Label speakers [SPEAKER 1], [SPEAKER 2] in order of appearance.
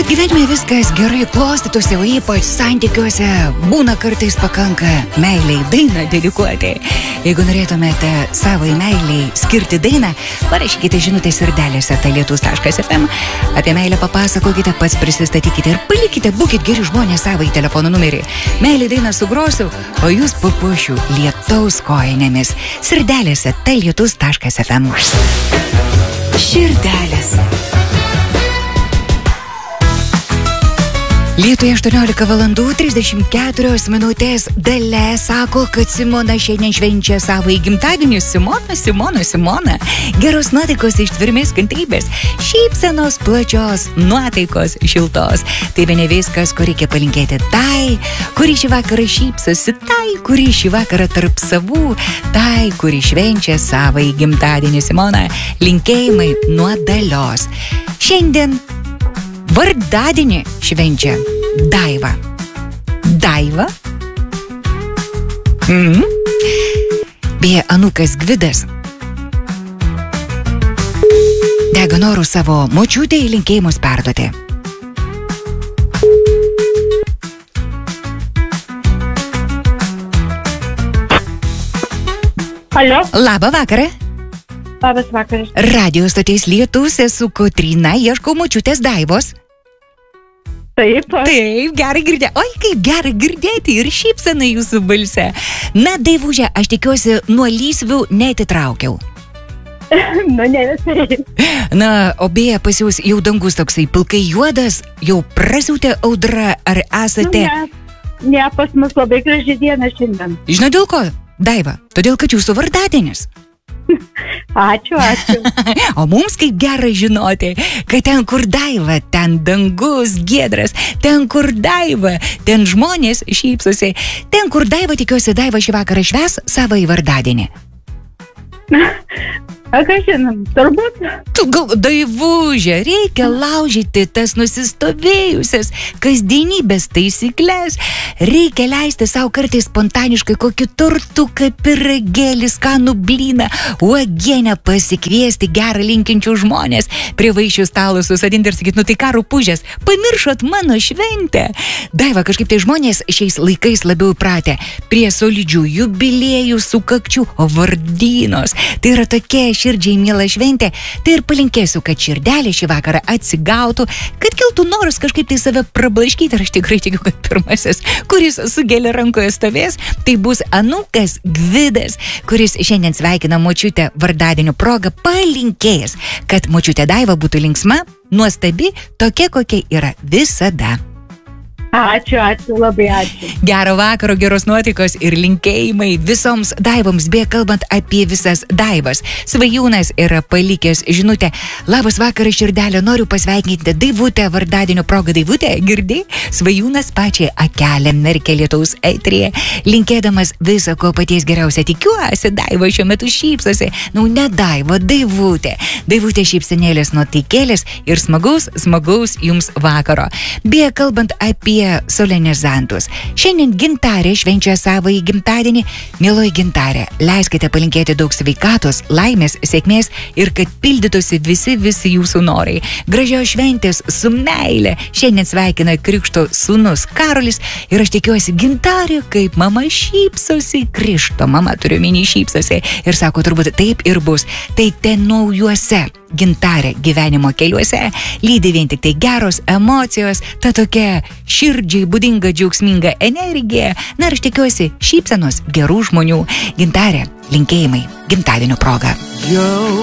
[SPEAKER 1] Gyvenime viskas gerai klostytųsi, o ypač santykiuose būna kartais pakanka meiliai dainą dedikuoti. Jeigu norėtumėte savai meiliai skirti dainą, parašykite žinutę sirdelėse talietus.fm. Apie meilę papasakokite, pats prisistatykite ir palikite, būkit geri žmonės savai telefono numerį. Meiliai dainą sugrosiu, o jūs papuošiu lietaus kojinėmis. Sirdelėse talietus.fm. Širdelės. Lietuje 18 valandų 34 minutės. Dalia sako, kad Simona šiandien švenčia savo gimtadienį. Simona. Geros nuotaikos, ištvermės, kantrybės, šypsenos plačios, nuotaikos šiltos. Tai bene viskas, ko reikia palinkėti tai, kuri šį vakarą šypsosi, tai, kuri šį vakarą tarp savų, tai, kuri švenčia savo gimtadienį. Simona, linkėjimai nuo Dalios. Šiandien vardadienį švenčia Daiva. Daiva? Beje, anūkas Gvidas dega norų savo močiutei linkėjimus perduoti.
[SPEAKER 2] Alio.
[SPEAKER 1] Labą vakarą.
[SPEAKER 2] Labas vakaras.
[SPEAKER 1] Radio stoties Lietus, esu Kotryna, ieškau močiutės Daivos.
[SPEAKER 2] Taip.
[SPEAKER 1] Taip, gerai girdėti. Oi, kaip gerai girdėti ir šypsena jūsų balse. Na, Daivužė, aš tikiuosi, nuo lysvių neatitraukiau.
[SPEAKER 2] Nu, ne visai.
[SPEAKER 1] Na, o beje, pas jūs jau dangus toksai pilkai juodas, jau prasiautė audra, ar esate...
[SPEAKER 2] Ne, pas mus labai graži diena šiandien.
[SPEAKER 1] Žinau dėl ko, Daiva? Todėl, kad jūsų vardadienis.
[SPEAKER 2] Ačiū.
[SPEAKER 1] O mums kaip gera žinoti, kad ten, kur Daiva, ten dangus giedras, ten, kur Daiva, ten žmonės šypsosi, ten, kur Daiva, tikiuosi, Daiva šį vakarą švęs savo vardadienį.
[SPEAKER 2] Ką žinom, turbūt.
[SPEAKER 1] Tu gal, Daivužė, reikia laužyti tas nusistovėjusias kasdienybės taisyklės. Reikia leisti savo kartais spontaniškai kokį tortuką, pyragėlį, skanų blyną, uogienę, pasikviesti gerą linkinčių žmonės, prie vaišių stalo susadinti ir sakyti, nu tai ką rupūžės, pamiršot mano šventę. Daiva, kažkaip tai žmonės šiais laikais labiau pratę prie solidžių jubiliejų, sukakčių, o vardynos. Tai yra tokia širdžiai miela šventė, tai ir palinkėsiu, kad širdelė šį vakarą atsigautų, kad kiltų noras kažkaip tai save prablaškyti, ir aš tikrai tikiu, kad pirmasis, kuris su gėle rankoje stovės, tai bus anūkas Gvidas, kuris šiandien sveikina močiutę vardadienio progą, palinkėjęs, kad močiutė Daiva būtų linksma, nuostabi, tokia, kokia yra visada.
[SPEAKER 2] Ačiū, labai ačiū.
[SPEAKER 1] Gero vakaro, geros nuotaikos ir linkėjimai visoms Daivoms, beje, kalbant apie visas Daivas. Svajūnas yra palikęs žinutę. Labas vakaras, širdelė, noriu pasveikinti Daivutę vardadienio progą. Daivutė, girdi? Svajūnas pačiai akelę merkia Lietaus eteryje, linkėdamas viso ko paties geriausia. Tikiuosi, Daiva šiuo metu šypsosi. Ne Daiva, Daivutė. Daivutė šypsenėlės nuotaikėlės ir smagaus jums vakaro. Beje, kalbant apie solenizantus. Šiandien Gintarė švenčia savo gimtadienį. Mieloji Gintarė, leiskite palinkėti daug sveikatos, laimės, sėkmės ir kad pildytųsi visi jūsų norai. Gražios šventės su meile. Šiandien sveikina krikšto sūnus Karolis ir aš tikiuosi, Gintarė, kaip mama šypsosi, Krikšto mama turiu minį šypsosi ir sako, turbūt taip ir bus. Tai ten naujuose Gintarė gyvenimo keliuose lydi vien tik tai geros emocijos, ta tokia širdžiai būdinga džiaugsminga energija. Na ir aš tikiuosi šypsenos gerų žmonių. Gintarė, linkėjimai gimtadienio proga.